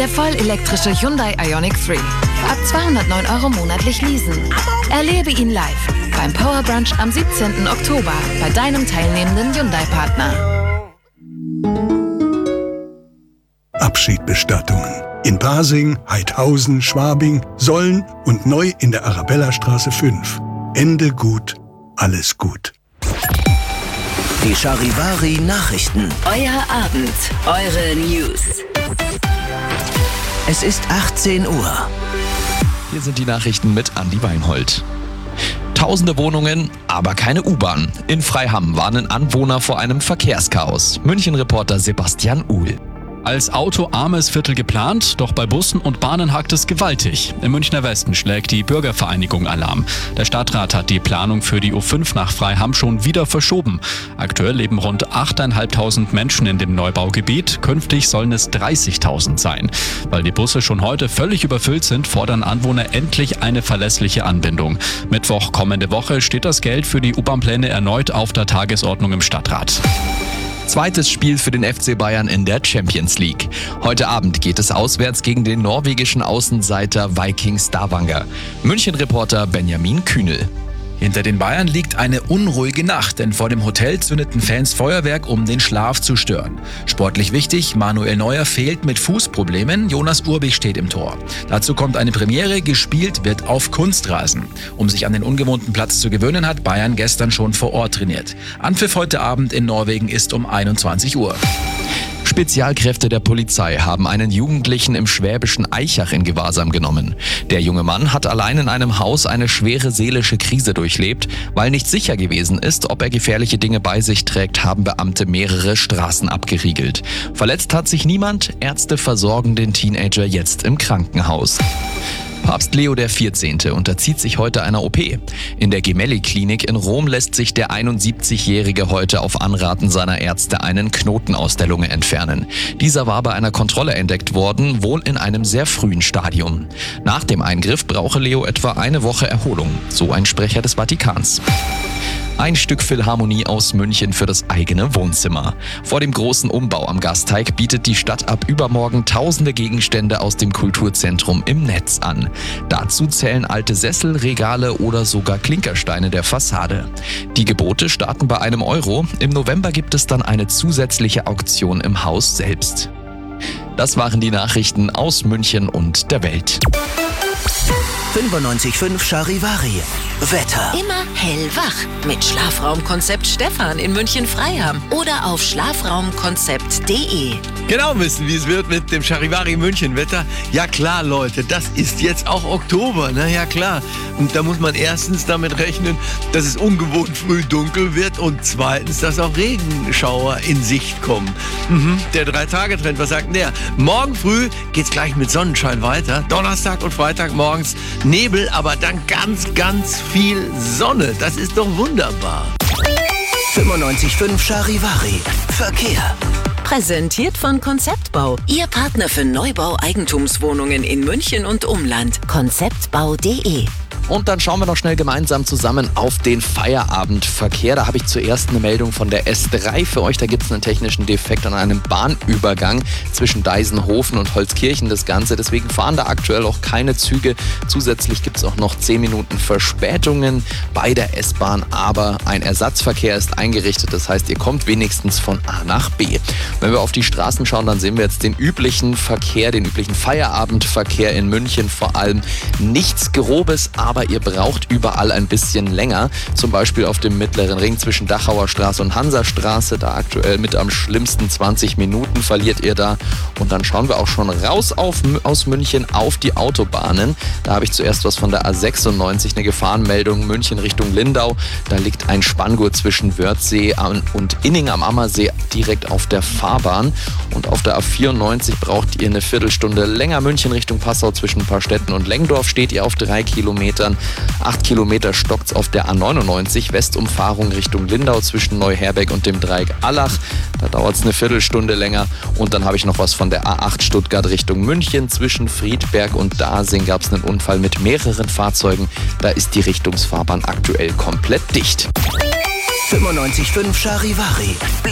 der vollelektrische Hyundai Ioniq 3. Ab 209 € monatlich leasen. Erlebe ihn live beim Power Brunch am 17. Oktober bei deinem teilnehmenden Hyundai-Partner. Abschiedbestattungen. In Pasing, Heidhausen, Schwabing, Solln und neu in der Arabellastraße 5. Ende gut, alles gut. Die Charivari Nachrichten. Euer Abend, eure News. Es ist 18 Uhr. Hier sind die Nachrichten mit Andi Weinhold. Tausende Wohnungen, aber keine U-Bahn. In Freiham warnen Anwohner vor einem Verkehrschaos. München-Reporter Sebastian Uhl. Als autoarmes Viertel geplant, doch bei Bussen und Bahnen hakt es gewaltig. Im Münchner Westen schlägt die Bürgervereinigung Alarm. Der Stadtrat hat die Planung für die U5 nach Freiham schon wieder verschoben. Aktuell leben rund 8.500 Menschen in dem Neubaugebiet. Künftig sollen es 30.000 sein. Weil die Busse schon heute völlig überfüllt sind, fordern Anwohner endlich eine verlässliche Anbindung. Mittwoch kommende Woche steht das Geld für die U-Bahn-Pläne erneut auf der Tagesordnung im Stadtrat. Zweites Spiel für den FC Bayern in der Champions League. Heute Abend geht es auswärts gegen den norwegischen Außenseiter Viking Stavanger. München-Reporter Benjamin Kühnel. Hinter den Bayern liegt eine unruhige Nacht, denn vor dem Hotel zündeten Fans Feuerwerk, um den Schlaf zu stören. Sportlich wichtig, Manuel Neuer fehlt mit Fußproblemen, Jonas Urbich steht im Tor. Dazu kommt eine Premiere, gespielt wird auf Kunstrasen. Um sich an den ungewohnten Platz zu gewöhnen, hat Bayern gestern schon vor Ort trainiert. Anpfiff heute Abend in Norwegen ist um 21 Uhr. Spezialkräfte der Polizei haben einen Jugendlichen im schwäbischen Aichach in Gewahrsam genommen. Der junge Mann hat allein in einem Haus eine schwere seelische Krise durchlebt. Weil nicht sicher gewesen ist, ob er gefährliche Dinge bei sich trägt, haben Beamte mehrere Straßen abgeriegelt. Verletzt hat sich niemand, Ärzte versorgen den Teenager jetzt im Krankenhaus. Papst Leo XIV. Unterzieht sich heute einer OP. In der Gemelli-Klinik in Rom lässt sich der 71-Jährige heute auf Anraten seiner Ärzte einen Knoten aus der Lunge entfernen. Dieser war bei einer Kontrolle entdeckt worden, wohl in einem sehr frühen Stadium. Nach dem Eingriff brauche Leo etwa eine Woche Erholung, so ein Sprecher des Vatikans. Ein Stück Philharmonie aus München für das eigene Wohnzimmer. Vor dem großen Umbau am Gasteig bietet die Stadt ab übermorgen tausende Gegenstände aus dem Kulturzentrum im Netz an. Dazu zählen alte Sessel, Regale oder sogar Klinkersteine der Fassade. Die Gebote starten bei €1. Im November gibt es dann eine zusätzliche Auktion im Haus selbst. Das waren die Nachrichten aus München und der Welt. 95.5 Charivari. Wetter. Immer hellwach mit Schlafraumkonzept Stefan in München-Freiham oder auf schlafraumkonzept.de. Genau wissen, wie es wird mit dem Charivari München Wetter. Ja klar, Leute, das ist jetzt auch Oktober, ne? Ja klar. Und da muss man erstens damit rechnen, dass es ungewohnt früh dunkel wird und zweitens, dass auch Regenschauer in Sicht kommen. Der 3-Tage-Trend, was sagt denn der? Morgen früh geht's gleich mit Sonnenschein weiter. Donnerstag und Freitag morgens Nebel, aber dann ganz, ganz viel Sonne. Das ist doch wunderbar. 95.5 Charivari. Verkehr. Präsentiert von Konzeptbau. Ihr Partner für Neubau-Eigentumswohnungen in München und Umland. Konzeptbau.de. Und dann schauen wir noch schnell gemeinsam zusammen auf den Feierabendverkehr. Da habe ich zuerst eine Meldung von der S3 für euch. Da gibt es einen technischen Defekt an einem Bahnübergang zwischen Deisenhofen und Holzkirchen, das Ganze. Deswegen fahren da aktuell auch keine Züge. Zusätzlich gibt es auch noch 10 Minuten Verspätungen bei der S-Bahn. Aber ein Ersatzverkehr ist eingerichtet. Das heißt, ihr kommt wenigstens von A nach B. Wenn wir auf die Straßen schauen, dann sehen wir jetzt den üblichen Verkehr, den üblichen Feierabendverkehr in München. Vor allem nichts Grobes, aber ihr braucht überall ein bisschen länger. Zum Beispiel auf dem Mittleren Ring zwischen Dachauer Straße und Hansastraße. Da aktuell mit am schlimmsten 20 Minuten verliert ihr da. Und dann schauen wir auch schon raus aus München auf die Autobahnen. Da habe ich zuerst was von der A96, eine Gefahrenmeldung München Richtung Lindau. Da liegt ein Spanngurt zwischen Wörthsee und Inning am Ammersee direkt auf der Fahrbahn. Und auf der A94 braucht ihr eine Viertelstunde länger. München Richtung Passau zwischen Parstetten und Lengdorf steht ihr auf 3 Kilometern. 8 Kilometer stockt's auf der A99, Westumfahrung Richtung Lindau zwischen Neuherberg und dem Dreieck Allach. Da dauert es eine Viertelstunde länger. Und dann habe ich noch was von der A8 Stuttgart Richtung München. Zwischen Friedberg und Dasing gab es einen Unfall mit mehreren Fahrzeugen. Da ist die Richtungsfahrbahn aktuell komplett dicht. 95.5 Charivari.